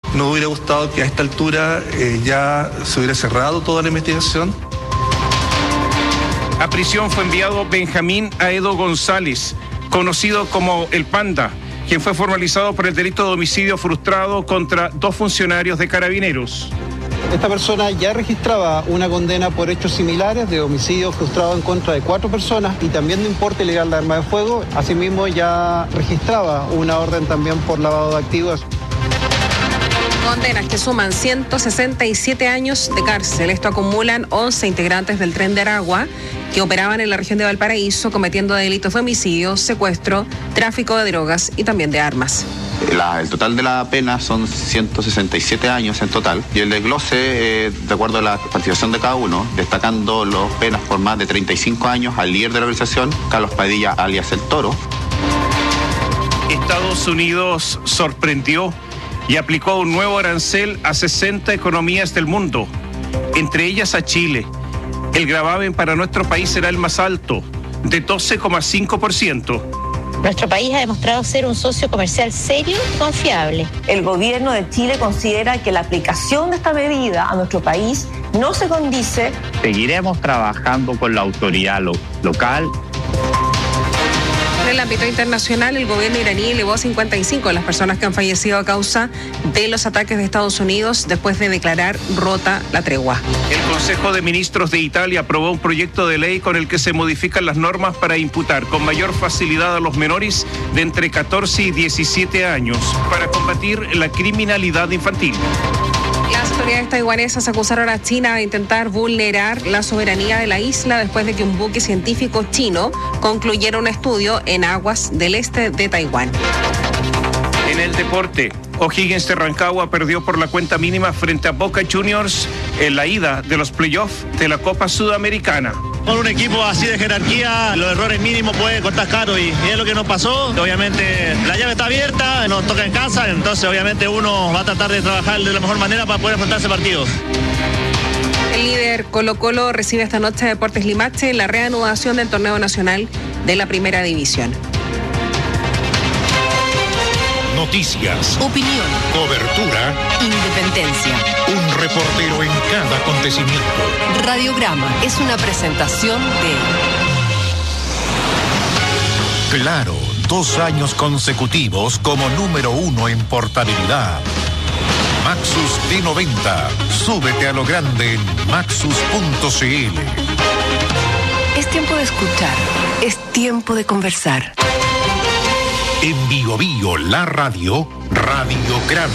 Nos hubiera gustado que a esta altura ya se hubiera cerrado toda la investigación. A prisión fue enviado Benjamín Aedo González, conocido como El Panda, quien fue formalizado por el delito de homicidio frustrado contra 2 funcionarios de Carabineros. Esta persona ya registraba una condena por hechos similares de homicidio frustrado en contra de 4 personas y también de importe ilegal de arma de fuego. Asimismo, ya registraba una orden también por lavado de activos. Condenas que suman 167 años de cárcel. Esto acumulan 11 integrantes del Tren de Aragua que operaban en la región de Valparaíso cometiendo delitos de homicidio, secuestro, tráfico de drogas y también de armas. El total de la pena son 167 años en total y el desglose, de acuerdo a la participación de cada uno, destacando las penas por más de 35 años al líder de la organización, Carlos Padilla, alias El Toro. Estados Unidos sorprendió y aplicó un nuevo arancel a 60 economías del mundo, entre ellas a Chile. El gravamen para nuestro país será el más alto, de 12,5%. Nuestro país ha demostrado ser un socio comercial serio y confiable. El gobierno de Chile considera que la aplicación de esta medida a nuestro país no se condice. Seguiremos trabajando con la autoridad local. En el ámbito internacional, el gobierno iraní elevó a 55 las personas que han fallecido a causa de los ataques de Estados Unidos después de declarar rota la tregua. El Consejo de Ministros de Italia aprobó un proyecto de ley con el que se modifican las normas para imputar con mayor facilidad a los menores de entre 14 y 17 años para combatir la criminalidad infantil. Las autoridades taiwanesas acusaron a China de intentar vulnerar la soberanía de la isla después de que un buque científico chino concluyera un estudio en aguas del este de Taiwán. En el deporte, O'Higgins de Rancagua perdió por la cuenta mínima frente a Boca Juniors en la ida de los playoffs de la Copa Sudamericana. Con un equipo así de jerarquía, los errores mínimos pueden costar caro y es lo que nos pasó. Obviamente la llave está abierta, nos toca en casa, entonces obviamente uno va a tratar de trabajar de la mejor manera para poder afrontar ese partido. El líder Colo-Colo recibe esta noche a Deportes Limache en la reanudación del torneo nacional de la Primera División. Noticias, opinión, cobertura, independencia. Un reportero en cada acontecimiento. Radiograma es una presentación de Claro, 2 años consecutivos como número 1 en portabilidad. Maxus D90. Súbete a lo grande en maxus.cl. Es tiempo de escuchar, es tiempo de conversar. En Bio Bio, la radio, Radiograma.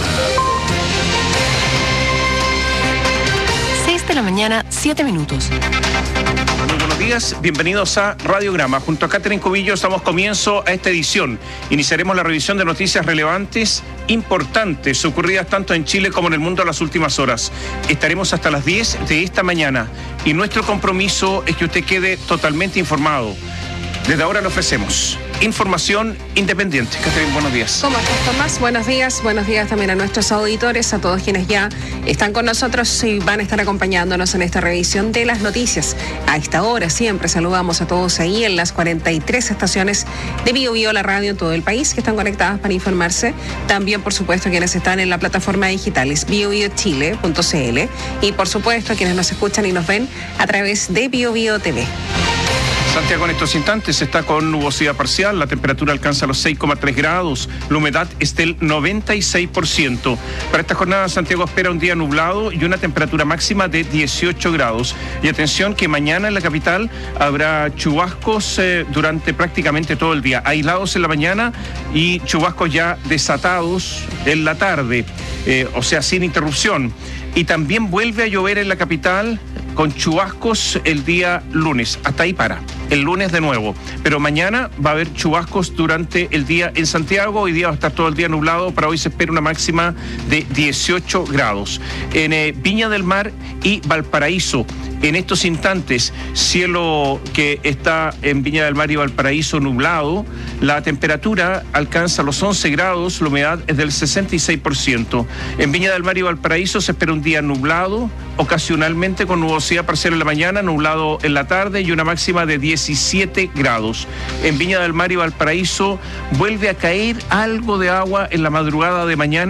6 de la mañana, 7 minutos. Muy buenos días, bienvenidos a Radiograma. Junto a Catherine Cubillos damos comienzo a esta edición. Iniciaremos la revisión de noticias relevantes, importantes, ocurridas tanto en Chile como en el mundo en las últimas horas. Estaremos hasta las 10 de esta mañana y nuestro compromiso es que usted quede totalmente informado. Desde ahora le ofrecemos información independiente. Catherine, buenos días. ¿Cómo estás, Tomás? Buenos días también a nuestros auditores, a todos quienes ya están con nosotros y van a estar acompañándonos en esta revisión de las noticias. A esta hora siempre saludamos a todos ahí en las 43 estaciones de Bio Bio, la radio en todo el país, que están conectadas para informarse. También, por supuesto, quienes están en la plataforma digital es biobiochile.cl y, por supuesto, quienes nos escuchan y nos ven a través de Bio Bio TV. Santiago en estos instantes está con nubosidad parcial, la temperatura alcanza los 6,3 grados, la humedad es del 96%. Para esta jornada Santiago espera un día nublado y una temperatura máxima de 18 grados. Y atención que mañana en la capital habrá chubascos durante prácticamente todo el día, aislados en la mañana y chubascos ya desatados en la tarde, o sea, sin interrupción. Y también vuelve a llover en la capital con chubascos el día lunes. Hasta ahí para. El lunes de nuevo. Pero mañana va a haber chubascos durante el día en Santiago. Hoy día va a estar todo el día nublado. Para hoy se espera una máxima de 18 grados. En Viña del Mar y Valparaíso, en estos instantes, cielo que está en Viña del Mar y Valparaíso nublado. La temperatura alcanza los 11 grados, la humedad es del 66%. En Viña del Mar y Valparaíso se espera un día nublado, ocasionalmente con nubosidad parcial en la mañana, nublado en la tarde y una máxima de 17 grados. En Viña del Mar y Valparaíso vuelve a caer algo de agua en la madrugada de mañana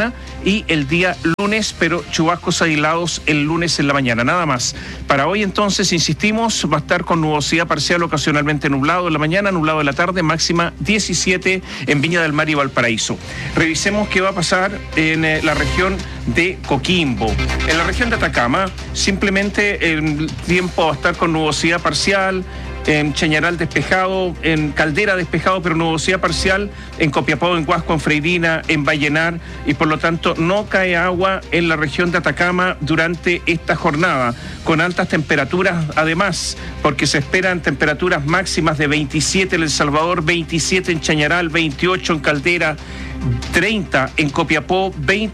y el día lunes, pero chubascos aislados el lunes en la mañana, nada más. Para hoy entonces, insistimos, va a estar con nubosidad parcial, ocasionalmente nublado en la mañana, nublado en la tarde, máxima 17 en Viña del Mar y Valparaíso. Revisemos qué va a pasar en la región de Coquimbo. En la región de Atacama, simplemente el tiempo va a estar con nubosidad parcial, en Chañaral despejado, en Caldera despejado, pero nubosidad parcial, en Copiapó, en Huasco, en Freirina, en Vallenar, y por lo tanto no cae agua en la región de Atacama durante esta jornada, con altas temperaturas además, porque se esperan temperaturas máximas de 27 en El Salvador, 27 en Chañaral, 28 en Caldera, 30 en Copiapó,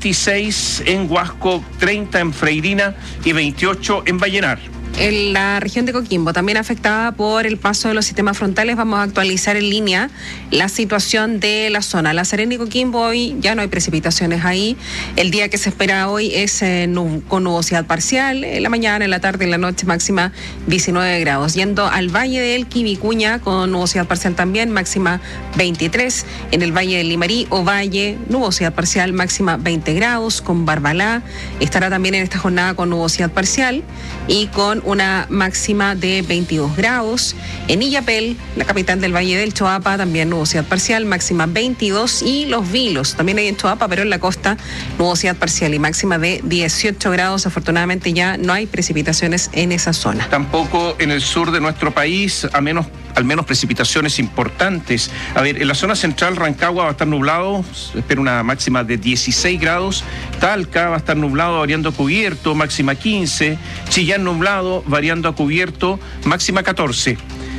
26 en Huasco, 30 en Freirina y 28 en Vallenar. En la región de Coquimbo, también afectada por el paso de los sistemas frontales, vamos a actualizar en línea la situación de la zona. La Serena y Coquimbo hoy ya no hay precipitaciones ahí. El día que se espera hoy es con nubosidad parcial, en la mañana, en la tarde, en la noche, máxima 19 grados. Yendo al Valle del Quivicuña, con nubosidad parcial también, máxima 23. En el Valle del Limarí o Valle, nubosidad parcial, máxima 20 grados. Con Barbalá estará también en esta jornada con nubosidad parcial y con una máxima de 22 grados. En Illapel, la capital del Valle del Choapa, también nubosidad parcial, máxima 22. Y Los Vilos, también hay en Choapa, pero en la costa, nubosidad parcial y máxima de 18 grados. Afortunadamente ya no hay precipitaciones en esa zona. Tampoco en el sur de nuestro país, al menos precipitaciones importantes. A ver, en la zona central, Rancagua va a estar nublado, se espera una máxima de 16 grados. Talca va a estar nublado, variando a cubierto, máxima 15. Chillán nublado, variando a cubierto, máxima 14.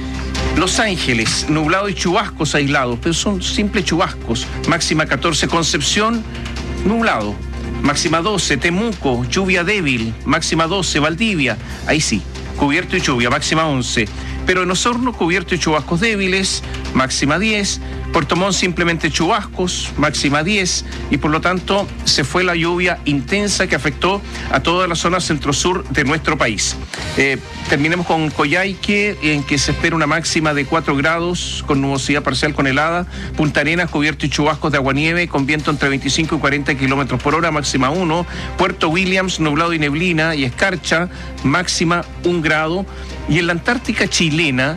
Los Ángeles, nublado y chubascos aislados, pero son simples chubascos, máxima 14. Concepción, nublado, máxima 12. Temuco, lluvia débil, máxima 12. Valdivia, ahí sí, cubierto y lluvia, máxima 11. Pero en Osorno, cubierto y chubascos débiles, máxima 10. Puerto Montt, simplemente chubascos, máxima 10. Y por lo tanto, se fue la lluvia intensa que afectó a toda la zona centro-sur de nuestro país. Terminemos con Coyhaique, en que se espera una máxima de 4 grados, con nubosidad parcial con helada. Punta Arenas, cubierto y chubascos de aguanieve, con viento entre 25 y 40 kilómetros por hora, máxima 1. Puerto Williams, nublado y neblina y escarcha, máxima 1 grado. Y en la Antártica chilena,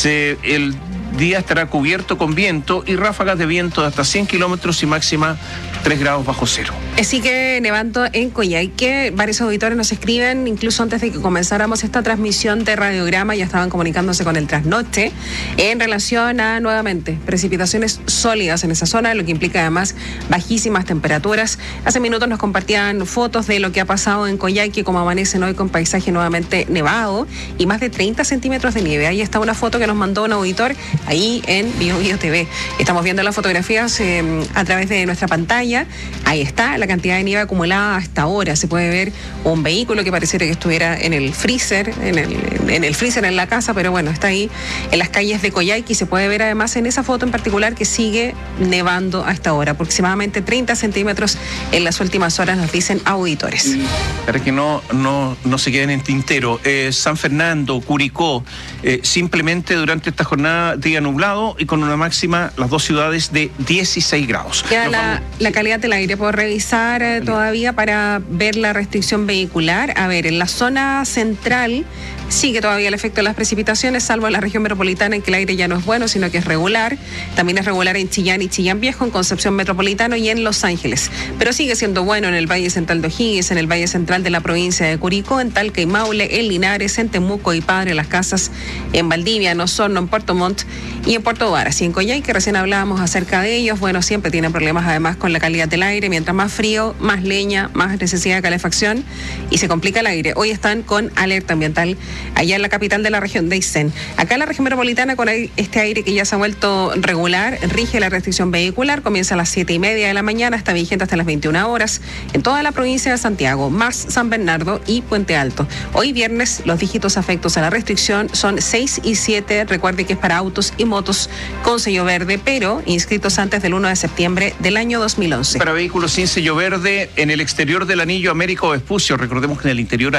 el día estará cubierto con viento y ráfagas de viento de hasta 100 kilómetros y máxima 3 grados bajo cero. Sigue nevando en Coyhaique. Varios auditores nos escriben, incluso antes de que comenzáramos esta transmisión de radiograma, ya estaban comunicándose con el trasnoche en relación a, nuevamente, precipitaciones sólidas en esa zona, lo que implica además bajísimas temperaturas. Hace minutos nos compartían fotos de lo que ha pasado en Coyhaique, como amanecen hoy con paisaje nuevamente nevado y más de 30 centímetros de nieve. Ahí está una foto que nos mandó un auditor ahí en BioBio TV. Estamos viendo las fotografías a través de nuestra pantalla. Ahí está la cantidad de nieve acumulada hasta ahora. Se puede ver un vehículo que pareciera que estuviera en el freezer, en el freezer en la casa, pero bueno, está ahí en las calles de Coyhaique y se puede ver además en esa foto en particular que sigue nevando hasta ahora, aproximadamente 30 centímetros en las últimas horas, nos dicen auditores. Para que no se queden en tintero, San Fernando, Curicó, simplemente durante esta jornada día nublado y con una máxima, las dos ciudades, de 16 grados. Queda la calidad del aire por revisar todavía para ver la restricción vehicular. A ver, en la zona central sigue todavía el efecto de las precipitaciones, salvo en la región metropolitana, en que el aire ya no es bueno, sino que es regular. También es regular en Chillán y Chillán Viejo, en Concepción Metropolitano y en Los Ángeles. Pero sigue siendo bueno en el Valle Central de O'Higgins, en el Valle Central de la provincia de Curicó, en Talca y Maule, en Linares, en Temuco y Padre Las Casas, en Valdivia, en Osorno, en Puerto Montt y en Puerto Varas. Y en Coyhaique, que recién hablábamos acerca de ellos, bueno, siempre tienen problemas además con la calidad del aire. Mientras más frío, más leña, más necesidad de calefacción y se complica el aire. Hoy están con alerta ambiental allá en la capital de la región de Aysén. Acá en la región metropolitana, con este aire que ya se ha vuelto regular, rige la restricción vehicular. Comienza a las 7:30 de la mañana, está vigente hasta las 21 horas en toda la provincia de Santiago, más San Bernardo y Puente Alto. Hoy viernes, los dígitos afectos a la restricción son 6 y 7. Recuerde que es para autos y motos con sello verde, pero inscritos antes del 1 de septiembre del año 2011. Para vehículos sin sello verde, en el exterior del anillo Américo Vespucio, recordemos que en el interior hay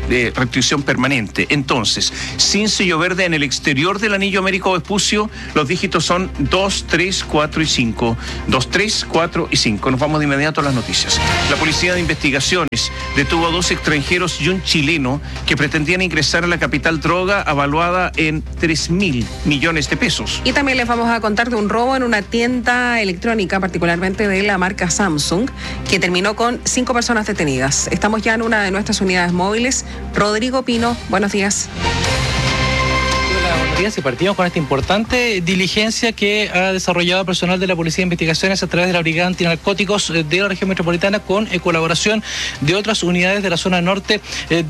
restricción permanente. Entonces, sin sello verde en el exterior del anillo Américo Vespucio, los dígitos son 2, 3, 4 y 5. 2, 3, 4 y 5. Nos vamos de inmediato a las noticias. La Policía de Investigaciones detuvo a 2 extranjeros y un chileno que pretendían ingresar a la capital droga avaluada en 3.000 millones de pesos. Y también les vamos a contar de un robo en una tienda electrónica, particularmente de la marca Samsung, que terminó con 5 personas detenidas. Estamos ya en una de nuestras unidades móviles. Rodrigo Pino, buenos días. Y partimos con esta importante diligencia que ha desarrollado personal de la Policía de Investigaciones a través de la Brigada Antinarcóticos de la región metropolitana con colaboración de otras unidades de la zona norte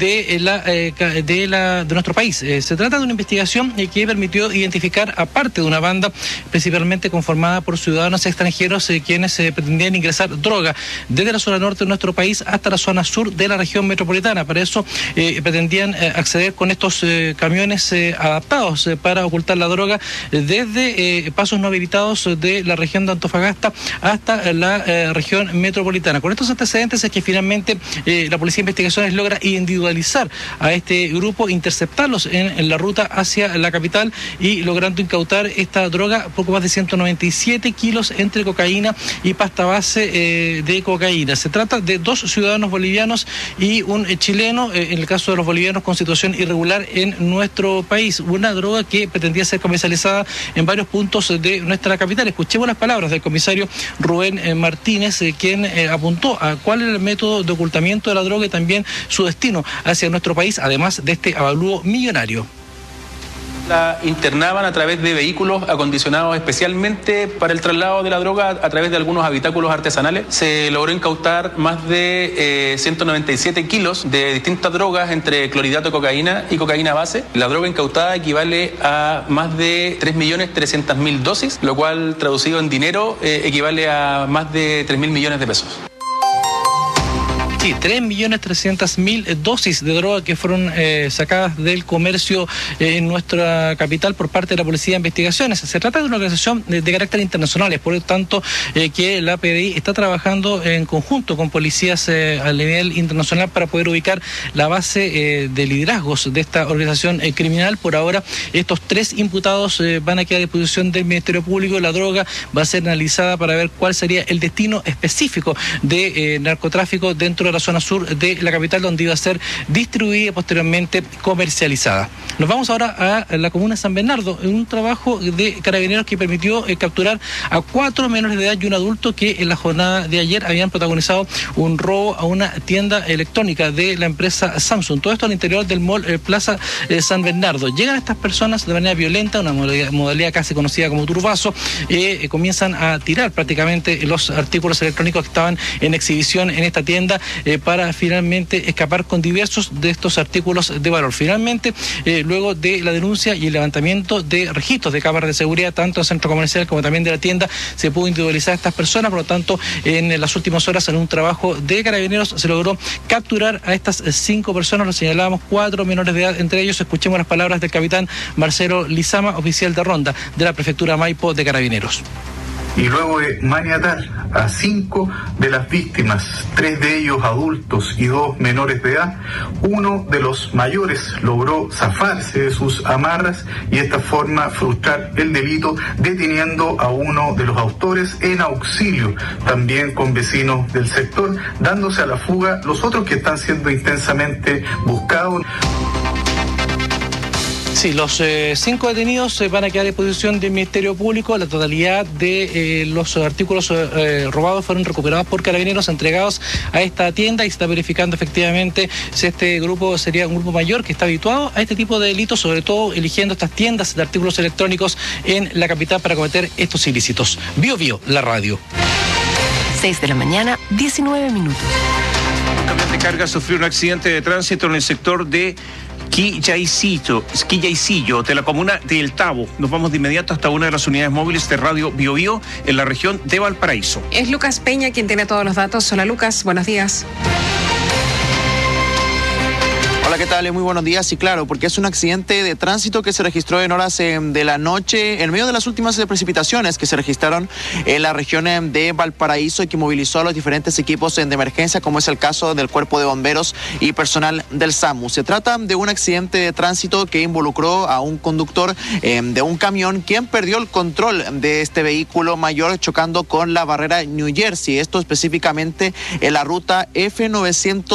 de nuestro país. Se trata de una investigación que permitió identificar a parte de una banda principalmente conformada por ciudadanos extranjeros quienes pretendían ingresar droga desde la zona norte de nuestro país hasta la zona sur de la región metropolitana. Para eso pretendían acceder con estos camiones adaptados para ocultar la droga desde pasos no habilitados de la región de Antofagasta hasta la región metropolitana. Con estos antecedentes es que finalmente la Policía de Investigaciones logra individualizar a este grupo, interceptarlos en la ruta hacia la capital y logrando incautar esta droga, poco más de 197 kilos entre cocaína y pasta base de cocaína. Se trata de 2 ciudadanos bolivianos y un chileno, en el caso de los bolivianos con situación irregular en nuestro país. Una droga que pretendía ser comercializada en varios puntos de nuestra capital. Escuchemos las palabras del comisario Rubén Martínez, quien apuntó a cuál era el método de ocultamiento de la droga y también su destino hacia nuestro país, además de este avalúo millonario. La internaban a través de vehículos acondicionados especialmente para el traslado de la droga a través de algunos habitáculos artesanales. Se logró incautar más de 197 kilos de distintas drogas entre clorhidrato de cocaína y cocaína base. La droga incautada equivale a más de 3.300.000 dosis, lo cual traducido en dinero equivale a más de 3.000 millones de pesos. Sí, 3.300.000 dosis de droga que fueron sacadas del comercio en nuestra capital por parte de la Policía de Investigaciones. Se trata de una organización de carácter internacional, es por lo tanto que la PDI está trabajando en conjunto con policías a nivel internacional para poder ubicar la base de liderazgos de esta organización criminal. Por ahora, estos 3 imputados van a quedar a disposición del Ministerio Público. La droga va a ser analizada para ver cuál sería el destino específico de narcotráfico dentro de la zona sur de la capital, donde iba a ser distribuida y posteriormente comercializada. Nos vamos ahora a la comuna de San Bernardo, en un trabajo de carabineros que permitió capturar a 4 menores de edad y un adulto que en la jornada de ayer habían protagonizado un robo a una tienda electrónica de la empresa Samsung. Todo esto al interior del mall Plaza San Bernardo. Llegan estas personas de manera violenta, una modalidad casi conocida como turbazo, comienzan a tirar prácticamente los artículos electrónicos que estaban en exhibición en esta tienda para finalmente escapar con diversos de estos artículos de valor. Finalmente, luego de la denuncia y el levantamiento de registros de cámaras de seguridad, tanto en el centro comercial como también de la tienda, se pudo individualizar a estas personas. Por lo tanto, en las últimas horas, en un trabajo de carabineros, se logró capturar a estas 5 personas. Lo señalábamos, 4 menores de edad entre ellos. Escuchemos las palabras del capitán Marcelo Lizama, oficial de ronda de la prefectura Maipo de Carabineros. Y luego de maniatar a 5 de las víctimas, 3 de ellos adultos y 2 menores de edad, uno de los mayores logró zafarse de sus amarras y de esta forma frustrar el delito, deteniendo a uno de los autores en auxilio también con vecinos del sector, dándose a la fuga los otros que están siendo intensamente buscados. Sí, los 5 detenidos van a quedar a disposición del Ministerio Público. La totalidad de los artículos robados fueron recuperados por carabineros, entregados a esta tienda, y se está verificando efectivamente si este grupo sería un grupo mayor que está habituado a este tipo de delitos, sobre todo eligiendo estas tiendas de artículos electrónicos en la capital para cometer estos ilícitos. Bio Bio, la radio. 6 de la mañana, 19 minutos. Un camión de carga sufrió un accidente de tránsito en el sector de Quillaycillo, de la comuna de El Tabo. Nos vamos de inmediato hasta una de las unidades móviles de Radio Bio Bio en la región de Valparaíso. Es Lucas Peña quien tiene todos los datos. Hola Lucas, buenos días. Hola, ¿qué tal? Muy buenos días. Y claro, porque es un accidente de tránsito que se registró en horas de la noche, en medio de las últimas precipitaciones que se registraron en la región de Valparaíso y que movilizó a los diferentes equipos de emergencia, como es el caso del Cuerpo de Bomberos y personal del SAMU. Se trata de un accidente de tránsito que involucró a un conductor de un camión, quien perdió el control de este vehículo mayor chocando con la barrera New Jersey, esto específicamente en la ruta F900